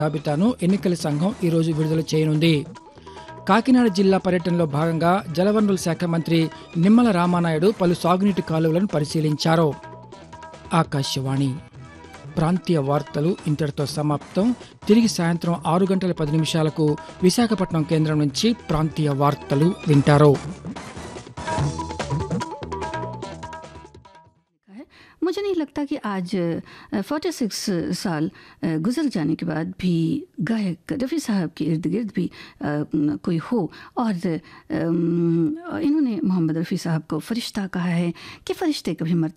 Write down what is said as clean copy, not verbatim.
జాబితాను ఎన్నికల సంఘం ఈరోజు విడుదల చేయనుంది. కాకినాడ జిల్లా పర్యటనలో భాగంగా జలవనరుల శాఖ మంత్రి నిమ్మల రామానాయుడు పలు సాగునీటి కాలువలను పరిశీలించారు. ఆకాశవాణి ప్రాంతీయ వార్తలు ఇంతటితో సమాప్తం. తిరిగి సాయంత్రం 6:10 విశాఖపట్నం కేంద్రం నుంచి ప్రాంతీయ వార్తలు వింటారు. मुझे नहीं लगता कि आज 46 साल गुजर जाने के बाद भी गायक रफ़ी साहब के इर्द गिर्द भी कोई हो। और इन्होंने मोहम्मद रफ़ी साहब को फ़रिश्ता कहा है कि फ़रिश्ते कभी मरते